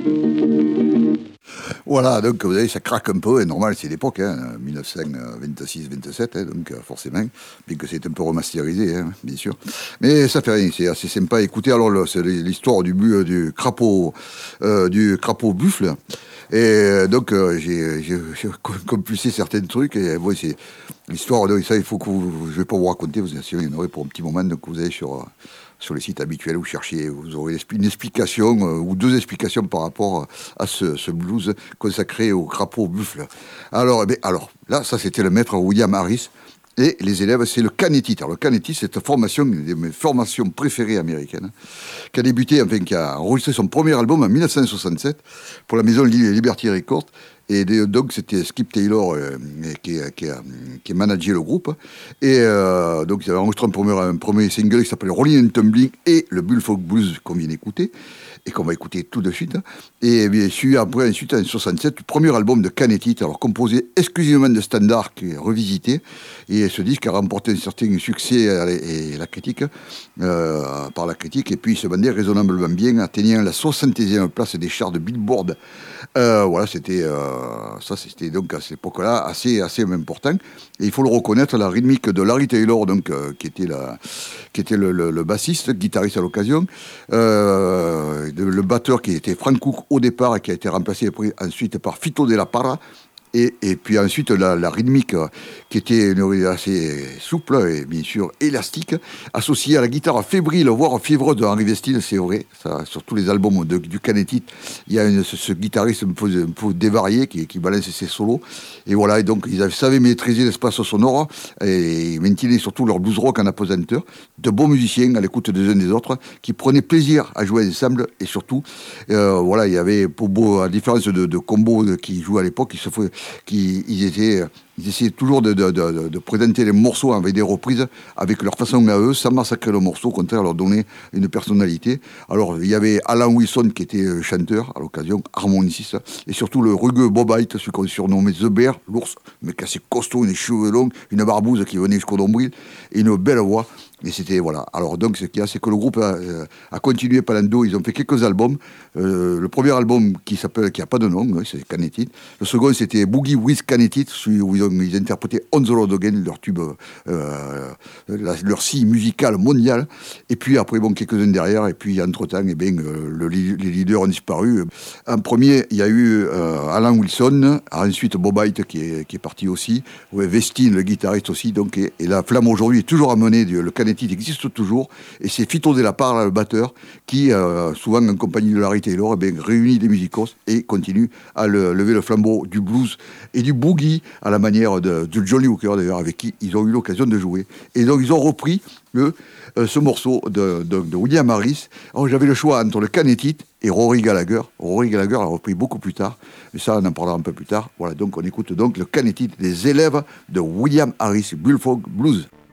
Voilà, donc vous savez, ça craque un peu, et normal, c'est l'époque, 1926-27, donc forcément, bien que c'est un peu remasterisé, bien sûr. Mais ça fait rien, c'est assez sympa à écouter. Alors, c'est l'histoire du crapaud buffle. Et donc, j'ai compulsé certains trucs, et ouais, c'est l'histoire de ça, il faut je vais pas vous raconter, vous assurez, il y en aurait pour un petit moment, donc vous allez sur les sites habituels, vous cherchez, vous aurez une explication ou deux explications par rapport à ce blues consacré au crapaud buffle. Alors, là, ça c'était le maître William Harris. Et les élèves, c'est le Canetti. Alors, le Canetti, c'est une de mes formations préférées américaines, qui a débuté, qui a enregistré son premier album en 1967 pour la maison Liberty Records. Et donc, c'était Skip Taylor qui a managé le groupe. Et donc, il avait enregistré un premier single qui s'appelle Rolling and Tumbling et le Bullfrog Blues qu'on vient d'écouter et qu'on va écouter tout de suite. Et bien, ensuite, en 67, le premier album de Canetti, alors composé exclusivement de standards qui est revisité. Et ce disque a remporté un certain succès par la critique. Et puis, il se vendait raisonnablement bien, atteignant la 61e place des charts de Billboard. Voilà, c'était donc à cette époque-là assez important. Et il faut le reconnaître, la rythmique de Larry Taylor, donc qui était le bassiste, guitariste à l'occasion, le batteur qui était Frank Cook au départ et qui a été remplacé ensuite par Fito de la Parra. Et puis ensuite, la rythmique qui était assez souple et bien sûr élastique, associée à la guitare fébrile, voire fiévreuse de Henry Vestine, c'est vrai. Ça, sur tous les albums du Canetti, il y a ce guitariste un peu dévarié qui balance ses solos. Et voilà, et donc ils savaient maîtriser l'espace sonore et ils maintenaient surtout leur blues rock en apesanteur. De bons musiciens à l'écoute des uns des autres qui prenaient plaisir à jouer ensemble et surtout, voilà, il y avait, à différence de Combo qui jouaient à l'époque, ils essayaient toujours de présenter les morceaux avec des reprises, avec leur façon à eux, sans massacrer le morceau, au contraire, leur donner une personnalité. Alors, il y avait Alan Wilson qui était chanteur à l'occasion, harmoniciste, et surtout le rugueux Bob Hyde, celui qu'on surnommait The Bear, l'ours, mais assez costaud, des cheveux longs, une barbouze qui venait jusqu'au nombril, et une belle voix. Et c'était, voilà. Alors, donc, ce qu'il y a, c'est que le groupe a continué pendant deux. Ils ont fait quelques albums. Le premier album qui n'a pas de nom, c'est Canetti. Le second, c'était Boogie with Canetti, celui où ils interprétaient On the Road Again, leur tube, leur scie musicale mondiale. Et puis, après, quelques-uns derrière. Et puis, entre-temps, les leaders ont disparu. En premier, il y a eu Alan Wilson. Ensuite, Bob Hyde qui est parti aussi. Vestine, le guitariste aussi. Donc, et la flamme aujourd'hui est toujours amenée. Le Canetti existe toujours, et c'est Fito de la Parra, le batteur, qui, souvent en compagnie de Larry Taylor, réunit des musicos et continue à lever le flambeau du blues et du boogie à la manière de Johnny Hooker, d'ailleurs, avec qui ils ont eu l'occasion de jouer. Et donc, ils ont repris ce morceau de William Harris. Alors, j'avais le choix entre le Canetti et Rory Gallagher. Rory Gallagher l'a repris beaucoup plus tard, mais ça, on en parlera un peu plus tard. Voilà, donc on écoute donc le Canetti des élèves de William Harris, Bullfrog Blues.